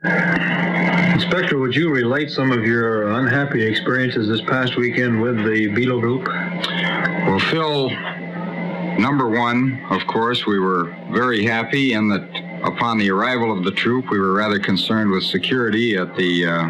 Inspector, would you relate some of your unhappy experiences this past weekend with the Beetle Group? Well, Phil, number one, of course, we were very happy in that upon the arrival of the troop, we were rather concerned with security at the